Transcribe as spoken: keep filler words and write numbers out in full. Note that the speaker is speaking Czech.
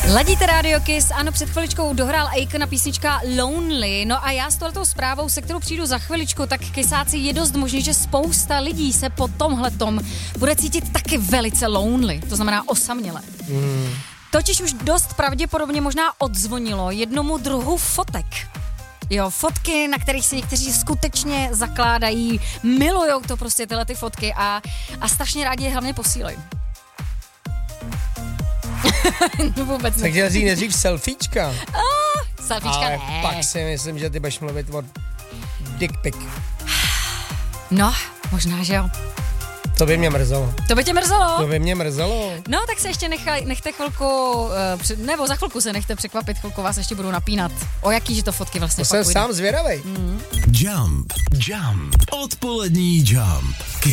Ladíte Radio Kiss, ano, před chviličkou dohrál Aikona písnička Lonely, no a já s touhletou zprávou, se kterou přijdu za chviličku, tak kysáci je dost možný, že spousta lidí se po tomhletom bude cítit taky velice lonely, to znamená osaměle. Mm. Totiž už dost pravděpodobně možná odzvonilo jednomu druhu fotek. Jo, fotky, na kterých si někteří skutečně zakládají, milujou to prostě tyhle ty fotky a, a strašně rádi je hlavně posílají. No vůbec ne. Tak chtěl říct nejdřív selfiečka. Oh, selfiečka ale ne. pak si myslím, že ty budeš mluvit o dick pic. No, možná, že jo. To by mě mrzelo. To by tě mrzelo? To by mě mrzelo. No, tak se ještě nechaj, nechte chvilku, uh, nebo za chvilku se nechte překvapit, chvilku vás ještě budu napínat. O jaký, že to fotky vlastně To jsem půjde. sám zvědavej. Mm. Jump, jump, odpolední jump.